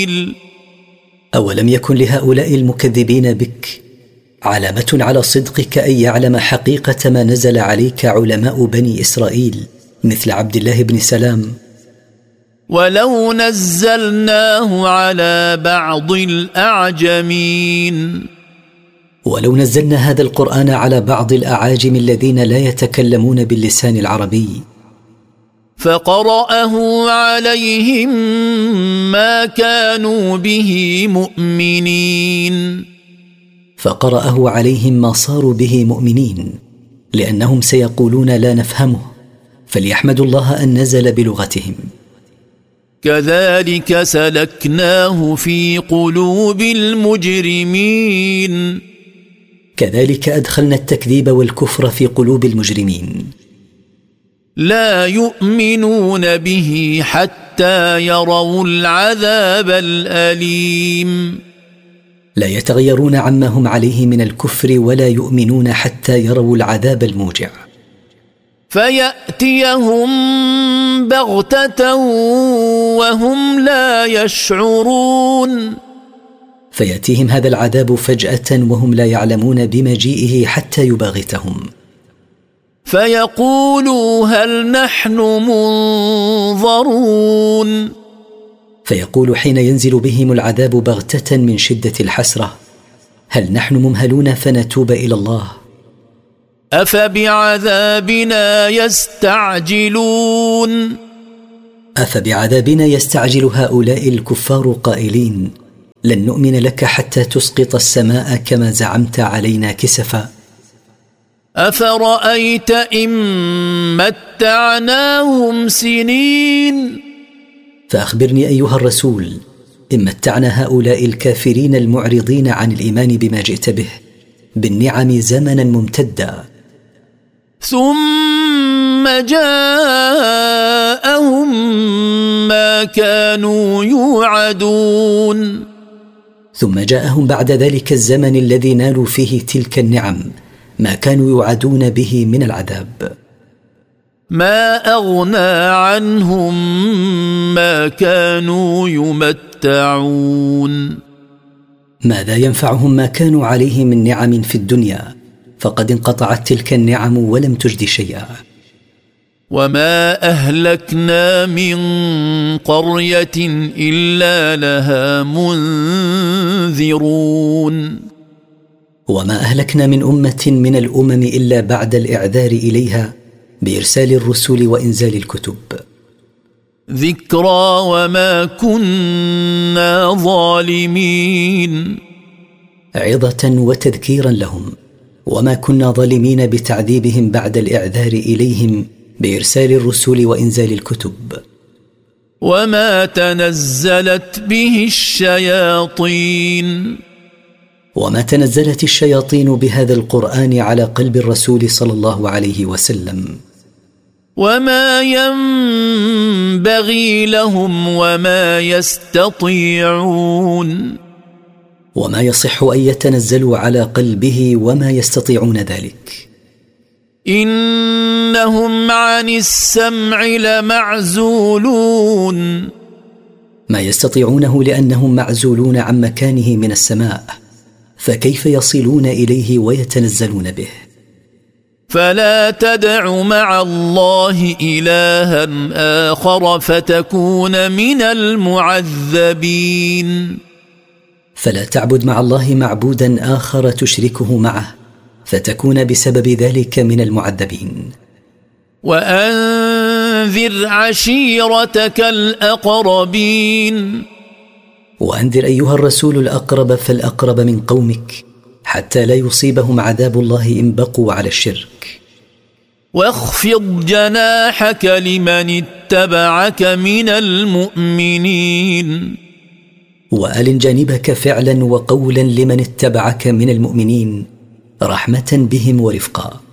أولم يكن لهؤلاء المكذبين بك علامة على صدقك أن يعلم حقيقة ما نزل عليك علماء بني إسرائيل مثل عبد الله بن سلام؟ ولو نزلناه على بعض الأعجمين، ولو نزلنا هذا القرآن على بعض الأعاجم الذين لا يتكلمون باللسان العربي فقرأه عليهم ما كانوا به مؤمنين، فقرأه عليهم ما صاروا به مؤمنين، لأنهم سيقولون لا نفهمه، فليحمدوا الله أن نزل بلغتهم. كذلك سلكناه في قلوب المجرمين، كذلك أدخلنا التكذيب والكفر في قلوب المجرمين. لا يؤمنون به حتى يروا العذاب الأليم، لا يتغيرون عما هم عليه من الكفر ولا يؤمنون حتى يروا العذاب الموجع. فيأتيهم بغتة وهم لا يشعرون، فيأتيهم هذا العذاب فجأة وهم لا يعلمون بمجيئه حتى يباغتهم. فيقولوا هل نحن منظرون، فيقول حين ينزل بهم العذاب بغتة من شدة الحسرة هل نحن ممهلون فنتوب إلى الله؟ أفبعذابنا يستعجلون، أفبعذابنا يستعجل هؤلاء الكفار قائلين لن نؤمن لك حتى تسقط السماء كما زعمت علينا كسفا. أفرأيت إن متعناهم سنين، فأخبرني أيها الرسول إن متعنا هؤلاء الكافرين المعرضين عن الإيمان بما جئت به بالنعم زمنا ممتدا، ثم جاءهم ما كانوا يوعدون، ثم جاءهم بعد ذلك الزمن الذي نالوا فيه تلك النعم ما كانوا يوعدون به من العذاب. ما أغنى عنهم ما كانوا يمتعون، ماذا ينفعهم ما كانوا عليه من نعم في الدنيا، فقد انقطعت تلك النعم ولم تجد شيئا. وما أهلكنا من قرية إلا لها منذرون، وما أهلكنا من أمة من الأمم إلا بعد الإعذار إليها بإرسال الرسل وإنزال الكتب. ذكرى وما كنا ظالمين، عظة وتذكيرا لهم، وما كنا ظالمين بتعذيبهم بعد الإعذار إليهم بإرسال الرسل وإنزال الكتب. وما تنزلت به الشياطين، وما تنزلت الشياطين بهذا القرآن على قلب الرسول صلى الله عليه وسلم. وما ينبغي لهم وما يستطيعون، وما يصح أن يتنزلوا على قلبه وما يستطيعون ذلك. إنهم عن السمع لمعزولون، ما يستطيعونه لأنهم معزولون عن مكانه من السماء، فكيف يصلون إليه ويتنزلون به؟ فلا تدع مع الله إلها آخر فتكون من المعذبين، فلا تعبد مع الله معبودا آخر تشركه معه فتكون بسبب ذلك من المعذبين. وأنذر عشيرتك الأقربين، وأنذر أيها الرسول الأقرب فالأقرب من قومك حتى لا يصيبهم عذاب الله إن بقوا على الشرك. واخفض جناحك لمن اتبعك من المؤمنين، وألن جانبك فعلا وقولا لمن اتبعك من المؤمنين رحمة بهم ورفقا.